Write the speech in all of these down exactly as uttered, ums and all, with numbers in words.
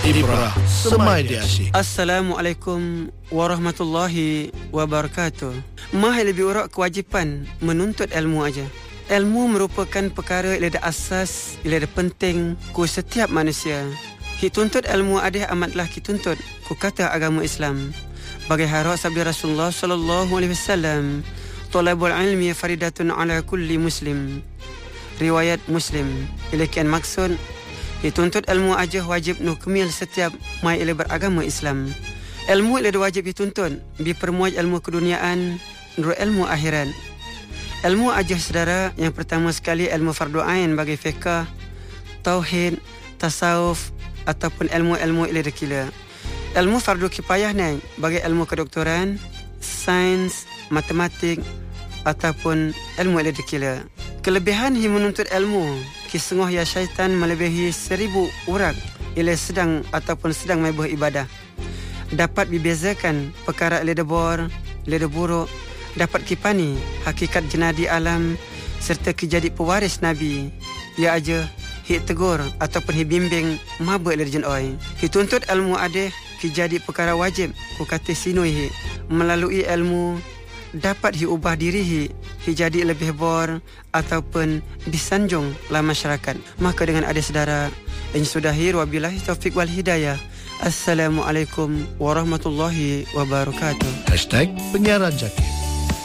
Ibrah, semai dia asyik. Assalamualaikum warahmatullahi wabarakatuh. Mah lebih urak kewajipan menuntut ilmu aja. Ilmu merupakan perkara yang ada asas, yang ada penting ku setiap manusia. Ki tuntut ilmu adih amatlah ki tuntut ku kata agama Islam. Bagi harap sabda Rasulullah sallallahu alaihi wasallam, talabul ilmi faridatun ala kulli muslim. Riwayat Muslim. Ilakian maksud dituntut ilmu aja wajib nu kemil setiap mai ila beragama Islam. Ilmu ila wajib dituntut bi permuaj ilmu keduniaan nur ilmu akhirat. Ilmu aja saudara, yang pertama sekali ilmu fardu ain bagi fiqh, tauhid, tasawuf ataupun ilmu-ilmu ila dekila. Ilmu fardu kifayah ni bagi ilmu kedoktoran, sains, matematik ataupun ilmu ila dekila. Kelebihan hi menuntut ilmu kisungguh ya syaitan melebihi seribu urat ila sedang ataupun sedang mai beribadah. Dapat dibezakan perkara ila debor, ila buruk, dapat kipani hakikat jenadi alam serta kejadi pewaris Nabi. Ya aja hi tegur ataupun hi bimbing maba ila jin oi. Hi tuntut ilmu adeh kejadi perkara wajib ku kata sinoi hi. Melalui ilmu dapat hi ubah diri hi, hi jadi lebih bor ataupun disanjung lah masyarakat. Maka dengan adik saudara yang sudahi wabillahi taufiq wal hidayah. Assalamualaikum warahmatullahi wabarakatuh. Hashtag Penyiaran Jakit.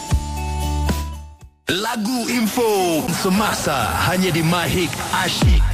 Lagu info semasa hanya di Mahik Asyik.